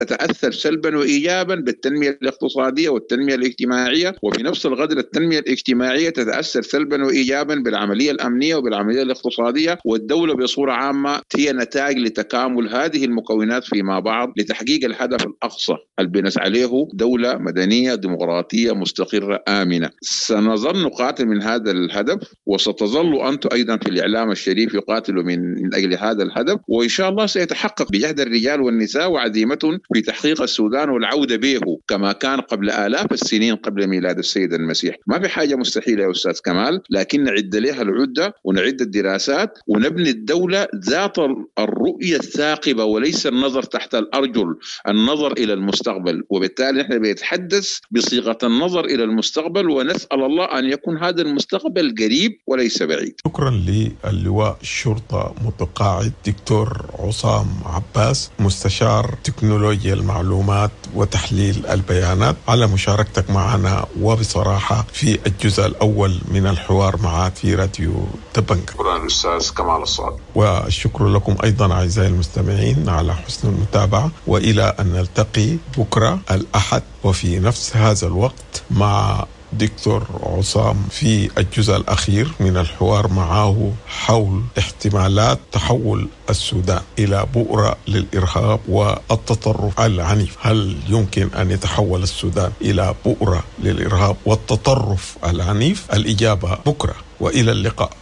تتأثر سلبا وإيجابا بالتنمية الاقتصادية والتنمية الاجتماعية، وفي نفس القدر التنمية الاجتماعية تتأثر سلبا وإيجابا بالعملية الأمنية وبالعملية الاقتصادية، والدولة بصورة عامة هي نتاج لتكامل هذه المكونات فيما بعض لتحقيق الهدف الأقصى اللي بنسعى له، دولة مدنية ديمقراطية مستقرة آمنة. سنظل نقاتل من هذا الهدف، وستظل أنتم أيضا في الإعلام الشريف يقاتلوا من أجل هذا الهدف، وإن شاء الله سيتحقق بجهد الرجال والنساء وعزيمتهم في تحقيق السودان والعودة به كما كان قبل آلاف السنين قبل ميلاد السيد المسيح. ما في حاجة مستحيلة يا أستاذ كمال، لكن نعد لها العدة ونعد الدراسات ونبني الدولة ذات الرؤية الثاقبة وليس النظر تحت الأرجل، النظر إلى المستقبل. وبالتالي نحن بنتحدث بصيغة النظر إلى المستقبل، ونسأل الله أن يكون هذا المستقبل قريب وليس بعيد. شكرا للواء الشرطة متقاعد دكتور عصام عباس، مستشار تكنولوجيا المعلومات وتحليل البيانات، على مشاركتك معنا وبصراحة في الجزء الأول من الحوار معك في راديو تبنك. شكرا أستاذ كمال الصادق. والشكر لكم أيضا أعزائي المستمعين على حسن المتابعة، وإلى أن نلتقي بكرة الأحد وفي نفس هذا الوقت مع دكتور عصام في الجزء الأخير من الحوار معه حول احتمالات تحول السودان إلى بؤرة للإرهاب والتطرف العنيف. هل يمكن أن يتحول السودان إلى بؤرة للإرهاب والتطرف العنيف؟ الإجابة بكرة، وإلى اللقاء.